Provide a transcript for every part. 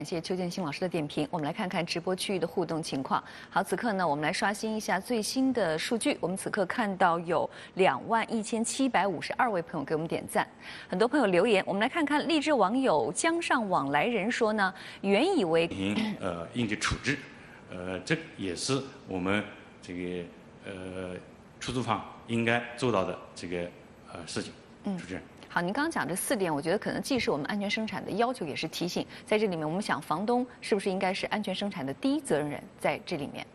感谢邱建新老师的点评。我们来看看直播区域的互动情况。好，此刻呢，我们来刷新一下最新的数据。我们此刻看到有21752位朋友给我们点赞，很多朋友留言。我们来看看励志网友江上往来人说呢，原以为应急处置，这也是我们这个出租方应该做到的这个事情。主持人。 好，您刚刚讲这4点，我觉得可能既是我们安全生产的要求，也是提醒。在这里面，我们想房东是不是应该是安全生产的第一责任人？在这里面，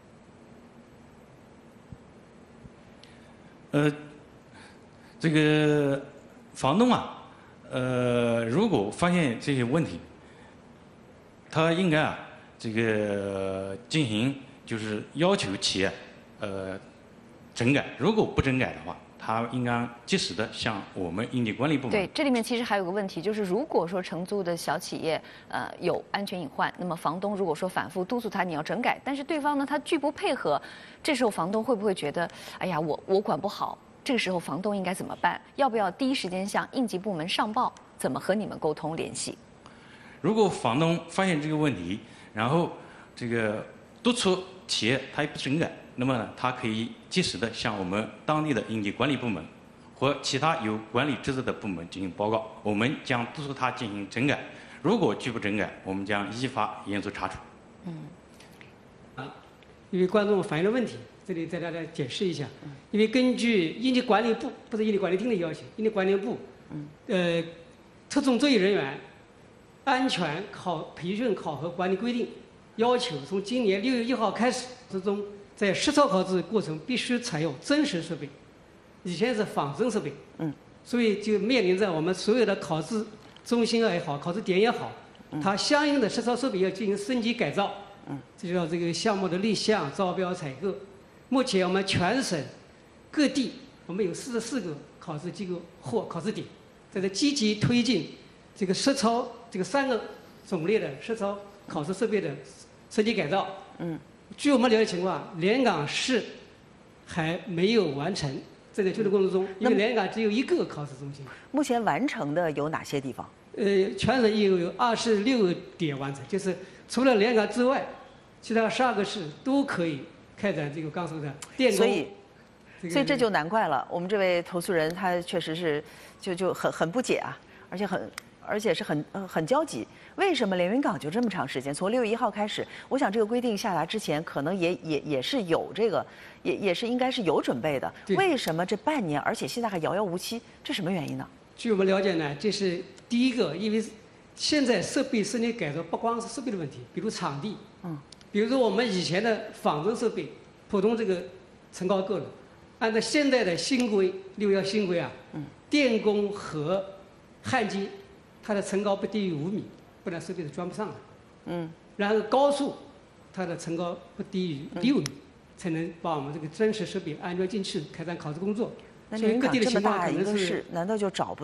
这个房东啊，如果发现这些问题，他应该这个进行就是要求企业整改，如果不整改的话。他应该及时的向我们应急管理部门。 对，这里面其实还有个问题，就是如果说承租的小企业有安全隐患，那么房东如果说反复督促他你要整改，但是对方呢他拒不配合，这时候房东会不会觉得，哎呀我管不好？这个时候房东应该怎么办？要不要第一时间向应急部门上报？怎么和你们沟通联系？ 如果房东发现这个问题，然后这个督促企业他也不整改。那么呢，他可以及时的向我们当地的应急管理部门和其他有管理职责的部门进行报告，我们将督促他进行整改。如果拒不整改，我们将依法严肃查处。 因为观众反映了问题，这里再大家解释一下。因为根据应急管理部不是应急管理厅的要求，应急管理部，特种作业人员安全培训考核管理规定要求，从今年6月1号开始之中。在实操考试过程必须采用真实设备，以前是仿真设备，所以就面临着我们所有的考试中心也好，考试点也好，它相应的实操设备要进行升级改造，这就叫这个项目的立项、招标、采购。目前我们全省各地我们有44个考试机构或考试点，在这积极推进这个实操这个3个种类的实操考试设备的升级改造。据我们了解情况，连岗市还没有完成，正在推动过程中，因为连岗只有1个考试中心。 目前完成的有哪些地方？ 全省有26点完成，就是除了连岗之外，其他12个市都可以开展这个刚说的电工。 所以这就难怪了。我们这位投诉人他确实是就很不解啊，而且是很焦急。为什么连云港就这么长时间？从6月1号开始，我想这个规定下达之前，可能也是有这个，也是应该是有准备的。为什么这半年，而且现在还遥遥无期？这什么原因呢？ 据我们了解呢，这是第一个，因为现在设备升级改造不光是设备的问题，比如场地，比如说我们以前的仿真设备，普通这个层高够了，按照现在的新规611新规电工和焊接，它的层高不低于5米。不然设备是装不上的。然后高速，它的层高不低于6米，才能把我们这个真实设备安装进去，开展考试工作。 那连云港这么大一个市，难道就找不